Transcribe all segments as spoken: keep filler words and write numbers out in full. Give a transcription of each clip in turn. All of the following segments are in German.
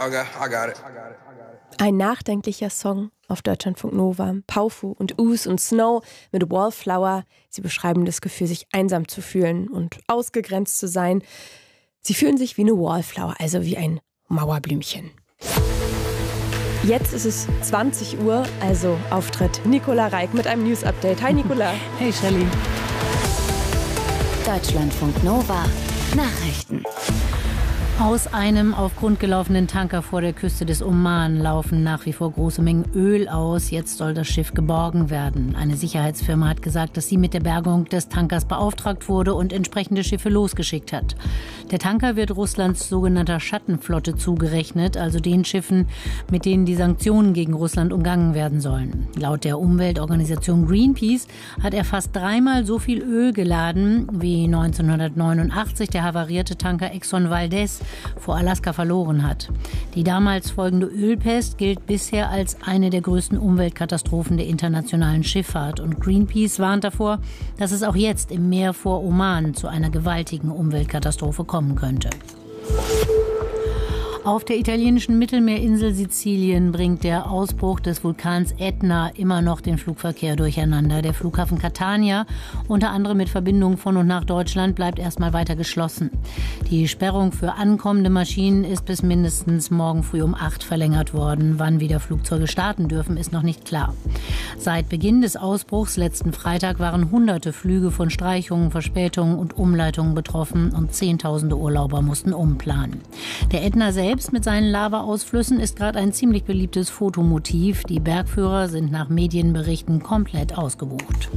Okay, I got it. Ein nachdenklicher Song auf Deutschlandfunk Nova. Paufu und Ooze und Snow mit Wallflower. Sie beschreiben das Gefühl, sich einsam zu fühlen und ausgegrenzt zu sein. Sie fühlen sich wie eine Wallflower, also wie ein Mauerblümchen. Jetzt ist es zwanzig Uhr, also Auftritt Nicola Reik mit einem News-Update. Hi Nicola. Hey Shelley. Deutschlandfunk Nova Nachrichten. Aus einem auf Grund gelaufenen Tanker vor der Küste des Oman laufen nach wie vor große Mengen Öl aus. Jetzt soll das Schiff geborgen werden. Eine Sicherheitsfirma hat gesagt, dass sie mit der Bergung des Tankers beauftragt wurde und entsprechende Schiffe losgeschickt hat. Der Tanker wird Russlands sogenannter Schattenflotte zugerechnet, also den Schiffen, mit denen die Sanktionen gegen Russland umgangen werden sollen. Laut der Umweltorganisation Greenpeace hat er fast dreimal so viel Öl geladen wie neunzehnhundertneunundachtzig der havarierte Tanker Exxon Valdez vor Alaska verloren hat. Die damals folgende Ölpest gilt bisher als eine der größten Umweltkatastrophen der internationalen Schifffahrt. Und Greenpeace warnt davor, dass es auch jetzt im Meer vor Oman zu einer gewaltigen Umweltkatastrophe kommen könnte. Auf der italienischen Mittelmeerinsel Sizilien bringt der Ausbruch des Vulkans Ätna immer noch den Flugverkehr durcheinander. Der Flughafen Catania, unter anderem mit Verbindungen von und nach Deutschland, bleibt erstmal weiter geschlossen. Die Sperrung für ankommende Maschinen ist bis mindestens morgen früh um acht verlängert worden. Wann wieder Flugzeuge starten dürfen, ist noch nicht klar. Seit Beginn des Ausbruchs letzten Freitag waren hunderte Flüge von Streichungen, Verspätungen und Umleitungen betroffen und zehntausende Urlauber mussten umplanen. Der Ätna selbst mit seinen Lavaausflüssen ist gerade ein ziemlich beliebtes Fotomotiv. Die Bergführer sind nach Medienberichten komplett ausgebucht.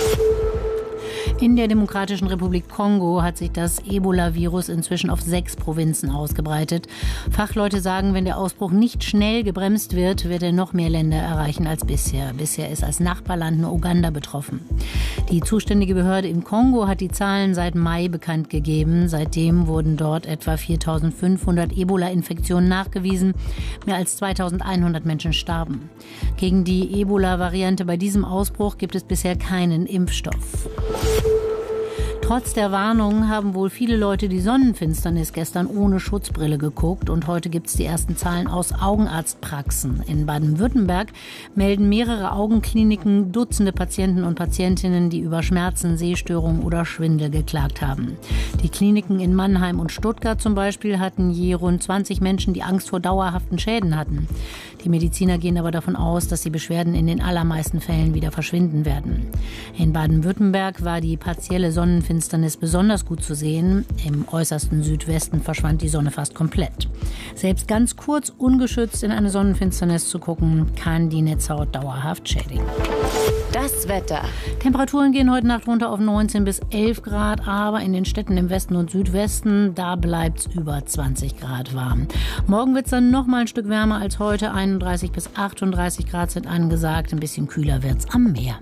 In der Demokratischen Republik Kongo hat sich das Ebola-Virus inzwischen auf sechs Provinzen ausgebreitet. Fachleute sagen, wenn der Ausbruch nicht schnell gebremst wird, wird er noch mehr Länder erreichen als bisher. Bisher ist als Nachbarland nur Uganda betroffen. Die zuständige Behörde im Kongo hat die Zahlen seit Mai bekannt gegeben. Seitdem wurden dort etwa viertausendfünfhundert Ebola-Infektionen nachgewiesen. Mehr als zweitausendeinhundert Menschen starben. Gegen die Ebola-Variante bei diesem Ausbruch gibt es bisher keinen Impfstoff. Trotz der Warnung haben wohl viele Leute die Sonnenfinsternis gestern ohne Schutzbrille geguckt. Und heute gibt es die ersten Zahlen aus Augenarztpraxen. In Baden-Württemberg melden mehrere Augenkliniken Dutzende Patienten und Patientinnen, die über Schmerzen, Sehstörungen oder Schwindel geklagt haben. Die Kliniken in Mannheim und Stuttgart zum Beispiel hatten je rund zwanzig Menschen, die Angst vor dauerhaften Schäden hatten. Die Mediziner gehen aber davon aus, dass die Beschwerden in den allermeisten Fällen wieder verschwinden werden. In Baden-Württemberg war die partielle Sonnenfinsternis besonders gut zu sehen. Im äußersten Südwesten verschwand die Sonne fast komplett. Selbst ganz kurz ungeschützt in eine Sonnenfinsternis zu gucken, kann die Netzhaut dauerhaft schädigen. Das Wetter. Temperaturen gehen heute Nacht runter auf neunzehn bis elf Grad, aber in den Städten im Westen und Südwesten, da bleibt es über zwanzig Grad warm. Morgen wird es dann noch mal ein Stück wärmer als heute. einunddreißig bis achtunddreißig Grad sind angesagt. Ein bisschen kühler wird es am Meer.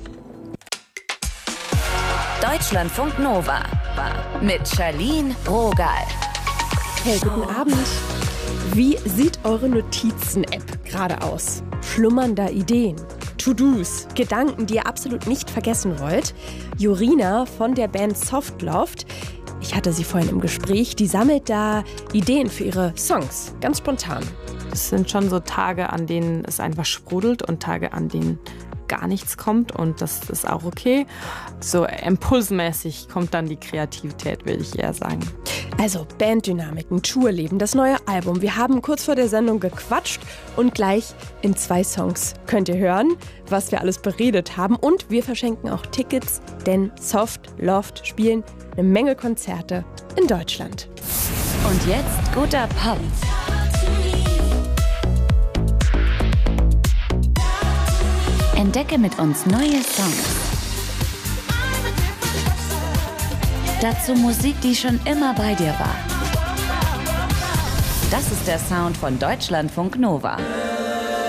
Deutschlandfunk Nova mit Charlene Rogal. Hey, guten Abend. Wie sieht eure Notizen-App gerade aus? Schlummern da Ideen? To-Dos, Gedanken, die ihr absolut nicht vergessen wollt? Jorina von der Band Softloft, ich hatte sie vorhin im Gespräch, die sammelt da Ideen für ihre Songs, ganz spontan. Es sind schon so Tage, an denen es einfach sprudelt und Tage, an denen gar nichts kommt und das ist auch okay. So impulsmäßig kommt dann die Kreativität, würde ich eher sagen. Also Banddynamiken, Tourleben, das neue Album. Wir haben kurz vor der Sendung gequatscht und gleich in zwei Songs könnt ihr hören, was wir alles beredet haben. Und wir verschenken auch Tickets, denn Softloft spielen eine Menge Konzerte in Deutschland. Und jetzt guter Pop. Entdecke mit uns neue Songs. Dazu Musik, die schon immer bei dir war. Das ist der Sound von Deutschlandfunk Nova.